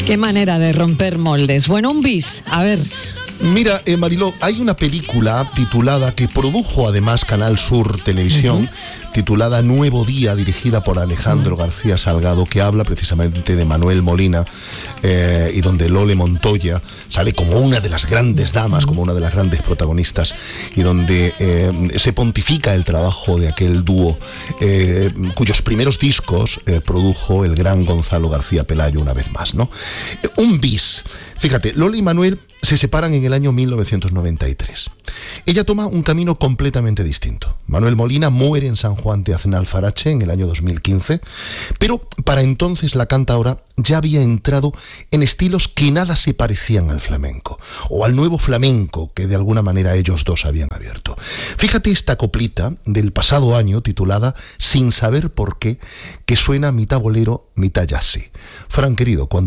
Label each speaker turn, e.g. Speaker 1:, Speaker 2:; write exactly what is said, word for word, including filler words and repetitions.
Speaker 1: Qué manera de romper moldes. Bueno, un bis, a ver.
Speaker 2: Mira, eh, Mariló, hay una película titulada, que produjo además Canal Sur Televisión, uh-huh. titulada Nuevo Día, dirigida por Alejandro uh-huh. García Salgado, que habla precisamente de Manuel Molina, eh, y donde Lole Montoya sale como una de las grandes damas, uh-huh. como una de las grandes protagonistas, y donde eh, se pontifica el trabajo de aquel dúo, eh, cuyos primeros discos eh, produjo el gran Gonzalo García Pelayo una vez más, ¿no? Eh, un bis. Fíjate, Lole y Manuel se separan en el año mil novecientos noventa y tres. Ella toma un camino completamente distinto. Manuel Molina muere en San Juan de Aznalfarache en el año dos mil quince, pero para entonces la cantautora ya había entrado en estilos que nada se parecían al flamenco, o al nuevo flamenco que de alguna manera ellos dos habían abierto. Fíjate esta coplita del pasado año titulada Sin saber por qué, que suena mitad bolero, mitad jazz. Fran, querido, cuando